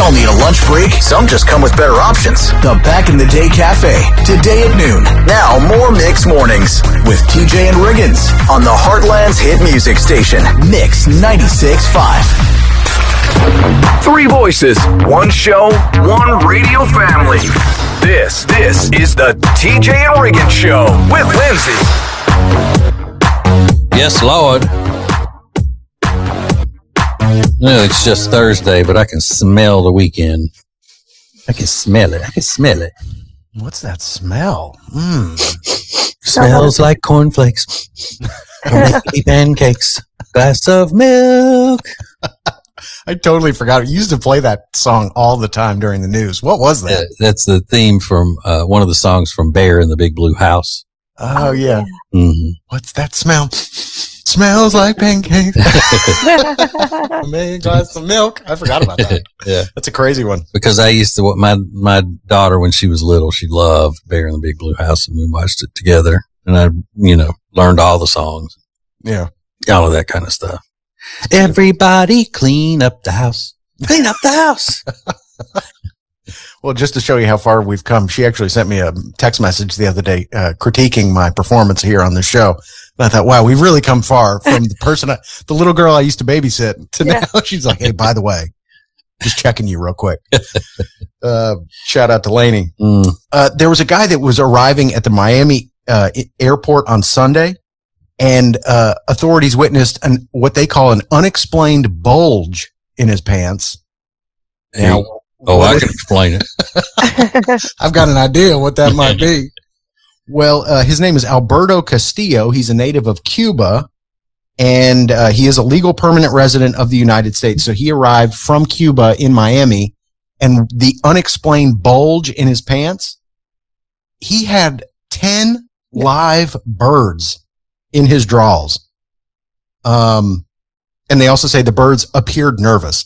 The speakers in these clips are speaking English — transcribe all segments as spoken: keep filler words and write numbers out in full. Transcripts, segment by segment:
all need a lunch break. Some just come with better options. The Back in the Day Cafe, today at noon. Now, more Mix Mornings with T J and Riggins on the Heartland's hit music station, Mix ninety-six point five. Three voices, one show, one radio family. This, this is the T J and Riggins Show with Lindsay. Yes, Lord. No, it's just Thursday, but I can smell the weekend. I can smell it. I can smell it. What's that smell? Mmm. Smells like cornflakes. Making pancakes. Glass of milk. I totally forgot. You used to play that song all the time during the news. What was that? Yeah, that's the theme from uh, one of the songs from Bear in the Big Blue House. Oh, oh yeah. Mm-hmm. What's that smell? Smells like pancakes. A million glass of milk. I forgot about that. Yeah. That's a crazy one. Because I used to, my, my daughter, when she was little, she loved Bear in the Big Blue House, and we watched it together. And I, you know, learned all the songs. Yeah. All of that kind of stuff. Everybody clean up the house. Clean up the house. Well, just to show you how far we've come, she actually sent me a text message the other day, uh, critiquing my performance here on the show. And I thought, wow, we've really come far from the person, I, the little girl I used to babysit to yeah. now. She's like, hey, by the way, just checking you real quick. Uh, shout out to Lainey. Mm. Uh, there was a guy that was arriving at the Miami, uh, airport on Sunday, and, uh, authorities witnessed an, what they call an unexplained bulge in his pants. Hey. Now, oh, I can explain it. I've got an idea what that might be. Well, uh, his name is Alberto Castillo. He's a native of Cuba, and uh, he is a legal permanent resident of the United States. So he arrived from Cuba in Miami, and the unexplained bulge in his pants, he had ten yeah. live birds in his drawers. Um, and they also say the birds appeared nervous.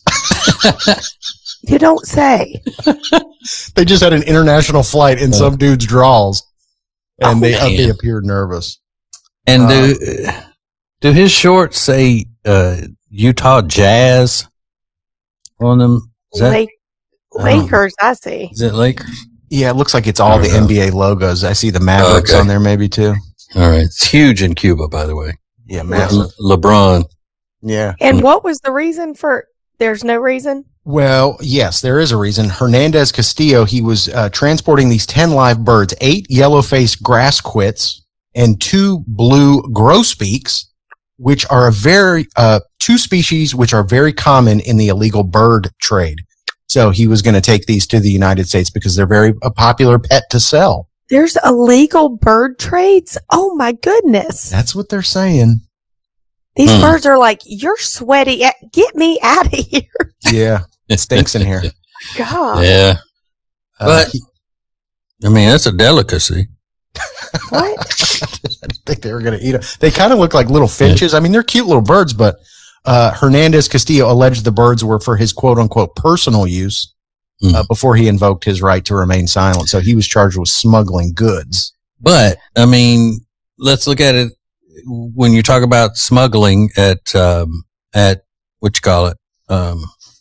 You don't say. They just had an international flight in uh, some dude's drawers. And oh, they, uh, they appeared nervous. And uh, do do his shorts say uh, Utah Jazz on them? Is that, Lake, Lakers, um, I see. Is it Lakers? Yeah, it looks like it's all the know. N B A logos. I see the Mavericks okay. on there maybe too. All right. It's huge in Cuba, by the way. Yeah, massive. Le- LeBron. Yeah. And what was the reason for, there's no reason? Well, yes, there is a reason. Hernandez Castillo, he was uh, transporting these ten live birds, eight yellow-faced grass quits and two blue grosbeaks, which are a very, uh, two species which are very common in the illegal bird trade. So he was going to take these to the United States because they're very a popular pet to sell. There's illegal bird trades? Oh my goodness. That's what they're saying. These hmm. birds are like, you're sweaty. Get me out of here. Yeah. It stinks in here. God. Yeah. Uh, but, I mean, that's a delicacy. What? I didn't think they were going to eat them. They kind of look like little finches. I mean, they're cute little birds, but uh, Hernandez Castillo alleged the birds were for his quote-unquote personal use mm. uh, before he invoked his right to remain silent. So he was charged with smuggling goods. But, I mean, let's look at it when you talk about smuggling at, um, at what you call it, um,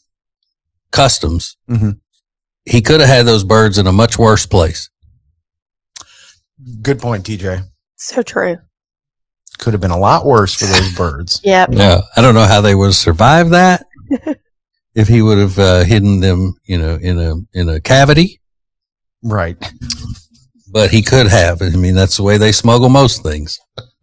customs. Mm-hmm. He could have had those birds in a much worse place. Good point, T J. So true. Could have been a lot worse for those birds. Yep. Yeah. I don't know how they would have survived that if he would have uh, hidden them, you know, in a, in a cavity. Right. But he could have. I mean, that's the way they smuggle most things.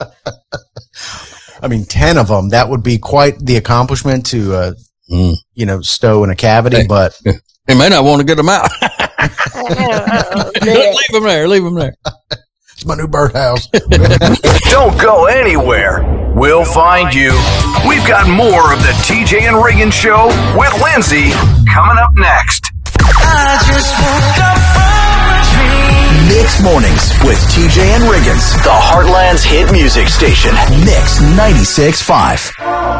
I mean, ten of them, that would be quite the accomplishment to, uh, mm. you know, stow in a cavity, hey, but he may not want to get them out. uh, leave them there. Leave them there. It's my new birdhouse. Don't go anywhere. We'll find you. We've got more of the T J and Riggins Show with Lindsay coming up next. I just woke up from a dream. Mix Mornings with T J and Riggins, the Heartland's hit music station, Mix ninety-six point five.